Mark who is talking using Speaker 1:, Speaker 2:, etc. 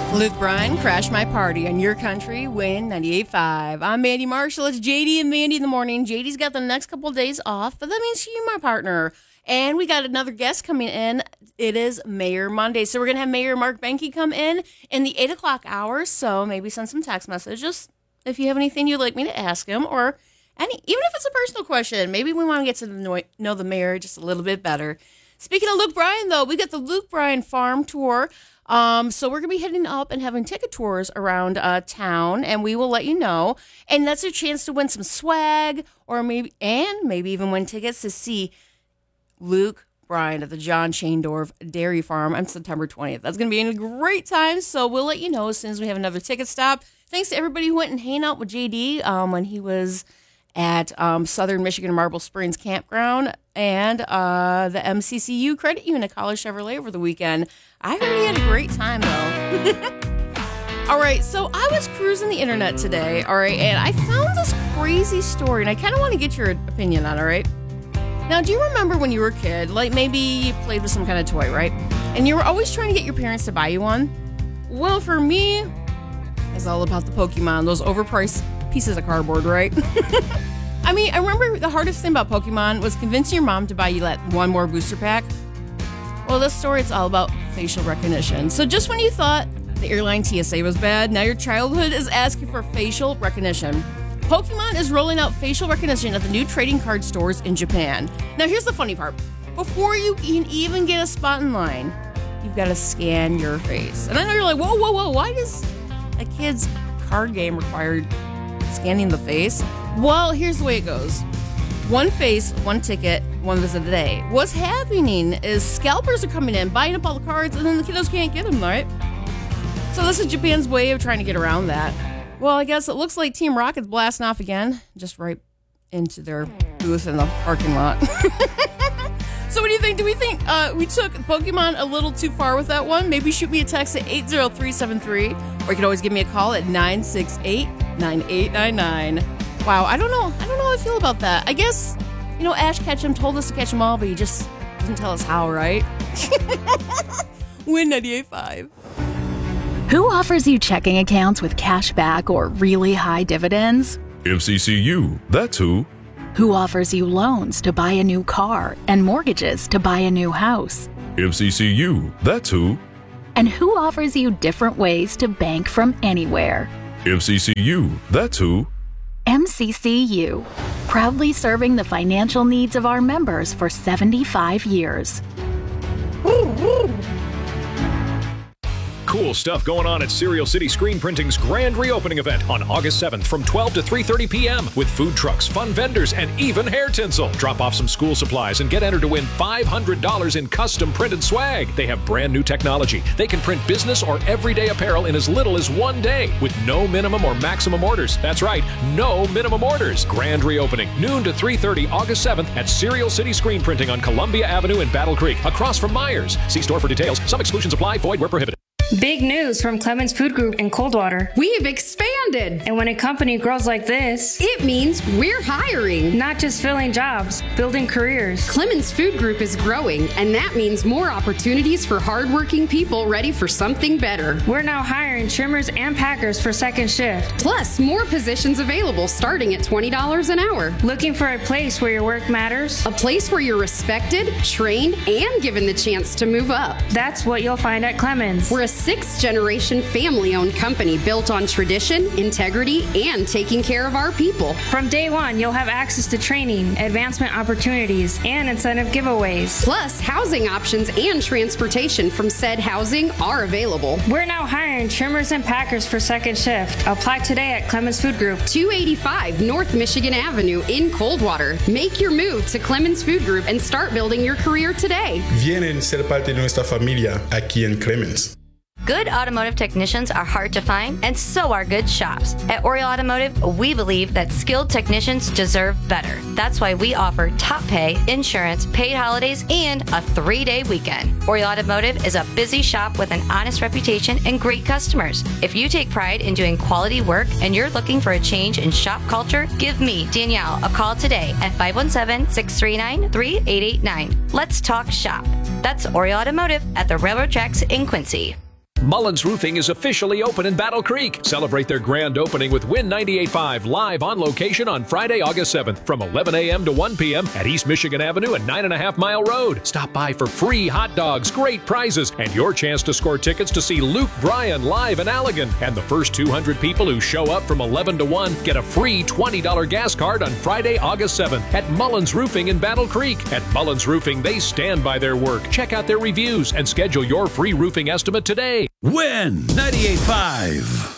Speaker 1: Luke Bryan, Crash My Party on your country, Win 98.5. I'm Mandy Marshall. It's JD and Mandy in the morning. JD's got the next couple of days off, but that means you, my partner. And we got another guest coming in. It is Mayor Monday. So we're going to have Mayor Mark Benke come in the 8 o'clock hour. So maybe send some text messages if you have anything you'd like me to ask him, or even if it's a personal question. Maybe we want to get to know the mayor just a little bit better. Speaking of Luke Bryan, though, we got the Luke Bryan Farm Tour. So we're going to be heading up and having ticket tours around town, and we will let you know. And that's a chance to win some swag, or maybe even win tickets to see Luke Bryan at the John Chaindorf Dairy Farm on September 20th. That's going to be a great time, so we'll let you know as soon as we have another ticket stop. Thanks to everybody who went and hang out with JD when he was at Southern Michigan Marble Springs Campground and the MCCU Credit Union College Chevrolet over the weekend. I heard he had a great time, though. All right, so I was cruising the internet today, all right, and I found this crazy story, and I kind of want to get your opinion on it, all right? Now, do you remember when you were a kid, like maybe you played with some kind of toy, right? And you were always trying to get your parents to buy you one? Well, for me, it's all about the Pokemon, those overpriced pieces of cardboard, right? I mean, I remember the hardest thing about Pokemon was convincing your mom to buy you that one more booster pack. Well, this story, it's all about facial recognition. So just when you thought the airline TSA was bad, now your childhood is asking for facial recognition. Pokemon is rolling out facial recognition at the new trading card stores in Japan. Now, here's the funny part. Before you can even get a spot in line, you've got to scan your face. And I know you're like, whoa, why does a kid's card game require scanning the face? Well, here's the way it goes. One face, one ticket, one visit a day. What's happening is scalpers are coming in, buying up all the cards, and then the kiddos can't get them, right? So this is Japan's way of trying to get around that. Well, I guess it looks like Team Rocket's blasting off again, just right into their booth in the parking lot. So what do you think? Do we think we took Pokemon a little too far with that one? Maybe shoot me a text at 80373, or you can always give me a call at 968-9899. Wow, I don't know how I feel about that. I guess, Ash Ketchum told us to catch them all, but he just didn't tell us how, right? Win 98.5.
Speaker 2: Who offers you checking accounts with cash back or really high dividends?
Speaker 3: MCCU, that's who.
Speaker 2: Who offers you loans to buy a new car and mortgages to buy a new house?
Speaker 3: MCCU, that's who.
Speaker 2: And who offers you different ways to bank from anywhere?
Speaker 3: MCCU, that's who.
Speaker 2: MCCU, proudly serving the financial needs of our members for 75 years.
Speaker 4: Cool stuff going on at Serial City Screen Printing's grand reopening event on August 7th from 12 to 3:30 p.m. with food trucks, fun vendors, and even hair tinsel. Drop off some school supplies and get entered to win $500 in custom printed swag. They have brand new technology. They can print business or everyday apparel in as little as 1 day with no minimum or maximum orders. That's right, no minimum orders. Grand reopening, noon to 3:30 August 7th at Serial City Screen Printing on Columbia Avenue in Battle Creek, across from Myers. See store for details. Some exclusions apply. Void where prohibited.
Speaker 5: Big news from Clemens Food Group in Coldwater.
Speaker 6: We've expanded.
Speaker 5: And when a company grows like this,
Speaker 6: it means we're hiring.
Speaker 5: Not just filling jobs, building careers.
Speaker 6: Clemens Food Group is growing, and that means more opportunities for hardworking people ready for something better.
Speaker 5: We're now hiring trimmers and packers for second shift.
Speaker 6: Plus, more positions available starting at $20 an hour.
Speaker 5: Looking for a place where your work matters?
Speaker 6: A place where you're respected, trained, and given the chance to move up.
Speaker 5: That's what you'll find at Clemens.
Speaker 6: We're a sixth-generation family-owned company built on tradition, integrity, and taking care of our people.
Speaker 5: From day one, you'll have access to training, advancement opportunities, and incentive giveaways.
Speaker 6: Plus, housing options and transportation from said housing are available.
Speaker 5: We're now hiring trimmers and packers for second shift. Apply today at Clemens Food Group.
Speaker 6: 285 North Michigan Avenue in Coldwater. Make your move to Clemens Food Group and start building your career today.
Speaker 7: Vienen ser parte de nuestra familia aquí en Clemens.
Speaker 8: Good automotive technicians are hard to find, and so are good shops. At Oriole Automotive, we believe that skilled technicians deserve better. That's why we offer top pay, insurance, paid holidays, and a 3-day weekend. Oriole Automotive is a busy shop with an honest reputation and great customers. If you take pride in doing quality work and you're looking for a change in shop culture, give me, Danielle, a call today at 517-639-3889. Let's talk shop. That's Oriole Automotive at the railroad tracks in Quincy.
Speaker 4: Mullins Roofing is officially open in Battle Creek. Celebrate their grand opening with Win 98.5 live on location on Friday, August 7th from 11 a.m. to 1 p.m. at East Michigan Avenue and 9.5 Mile Road. Stop by for free hot dogs, great prizes, and your chance to score tickets to see Luke Bryan live in Allegan. And the first 200 people who show up from 11 to 1 get a free $20 gas card on Friday, August 7th at Mullins Roofing in Battle Creek. At Mullins Roofing, they stand by their work. Check out their reviews and schedule your free roofing estimate today.
Speaker 9: Win 98.5.